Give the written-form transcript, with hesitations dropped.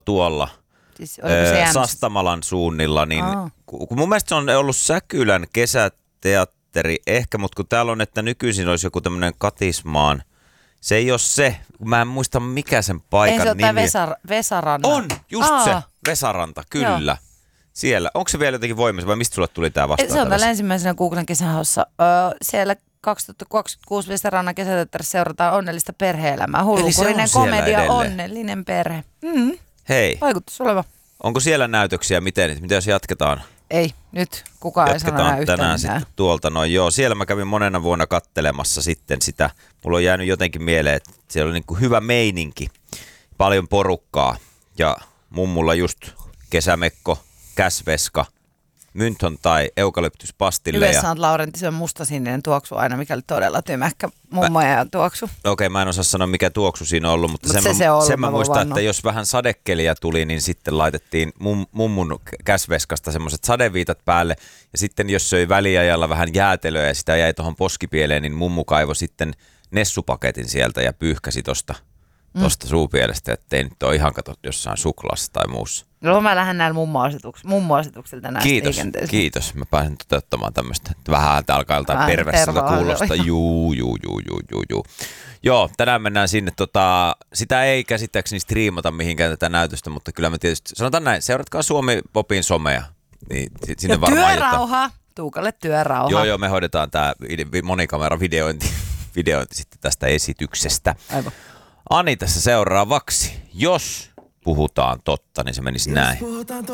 tuolla Sastamalan suunnilla, niin kun mun mielestä se on ollut Säkylän kesäteatteri ehkä, mutta kun täällä on, että nykyisin olisi joku tämmöinen Katismaan, se ei ole se, mä en muista mikä sen paikan nimi. Ei se ole Vesaranta. On, just se, Vesaranta, kyllä. Joo. Siellä. Onko se vielä jotenkin voimassa vai mistä sulle tuli tämä vastaan? Se on täällä ensimmäisenä Googlen kesähaussa. Siellä 2026 Vesarannan kesäteatterissa seurataan onnellista perhe-elämää. Hullunkurinen komedia, edelleen. Onnellinen perhe. Hei. Vaikutus oleva. Onko siellä näytöksiä? Miten jos jatketaan? Ei, nyt kukaan ei sano enää yhtään tänään sitten tuolta. No joo, siellä mä kävin monena vuonna kattelemassa sitten sitä. Mulla on jäänyt jotenkin mieleen, että siellä oli niin kuin hyvä meininki. Paljon porukkaa ja mummulla just kesämekko, käsveska, mynthon tai eukalyptuspastilleja. Yleensä on Laurentisen mustasininen tuoksu aina, mikä oli todella tymäkkä mummoja tuoksu. Okei, mä en osaa sanoa mikä tuoksu siinä on ollut, mutta sen mä muistan, että jos vähän sadekeliä tuli, niin sitten laitettiin mummun käsveskasta semmoiset sadeviitat päälle. Ja sitten jos söi väliajalla vähän jäätelöä ja sitä jäi tuohon poskipieleen, niin mummu kaivoi sitten nessupaketin sieltä ja pyyhkäsi tosta suupielestä, ettei nyt ole ihan kato jossain suklaassa tai muussa. No mä lähden näillä mummoasetuksilta näistä liikenteessä. Kiitos. Mä pääsen toteuttamaan tämmöistä. Vähän alkaa jotain perversiltä kuulosta. Juu. Joo, tänään mennään sinne. Sitä ei käsittääkseni striimata mihinkään tätä näytöstä, mutta kyllä me tietysti, sanotaan näin, seuratkaa Suomi Popin somea. Niin, sinne ja työrauha. Tuukalle työrauha. Joo, me hoidetaan tää monikameran videointi sitten tästä esityksestä. Aivan. Ani tässä seuraavaksi. Jos puhutaan totta, niin se menisi näin.